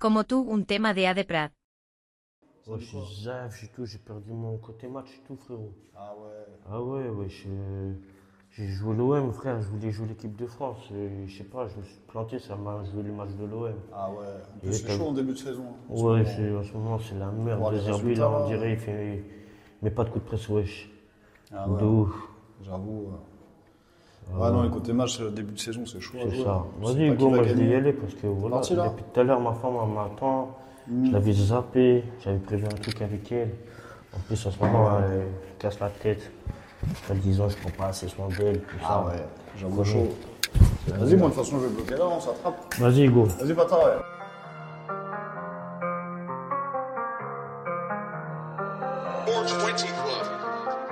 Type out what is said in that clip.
como tú un tema de A de Prat. Ouais, je suis zaf, j'ai tout, j'ai perdu mon côté match et tout, frérot. Ah ouais. Ah ouais, ouais, j'ai joué l'OM, frère, je voulais jouer l'équipe de France. Et, je sais pas, je me suis planté, ça m'a joué les matchs de l'OM. Ah ouais. En plus, Et c'est t'as- chaud en début de saison. Hein, en ce Ouais, moment. en ce moment, c'est la merde. Voir les De Zerbi, résultats, là, on là. dirait, il met pas de coup de presse, wesh. Ah De ouais. ouf. J'avoue. Ouais, non, les côtés match, début de saison, c'est chaud à C'est jouer. ça. Tu sais Vas-y, pas Hugo, qui va moi je vais y gagner. aller parce que voilà, Parti, là. depuis tout à l'heure, ma femme elle m'attend. Je l'avais zappé, j'avais prévu un truc avec elle. En plus, en ce moment, elle me casse la tête. En disant, je prends pas assez soin d'elle, tout Ah ça. ouais, j'avoue Comment chaud. Vas-y, moi, de toute façon, je vais bloquer là, on s'attrape. Vas-y, Hugo. Vas-y, bâtard, ouais.